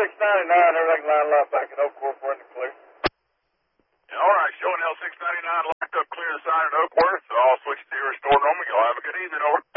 L699, everything lined up back at Oakworth, we're in the clear. All right, showing L699 locked up clear the side at Oakworth. So I'll switch to your restore normal. Y'all have a good evening, over.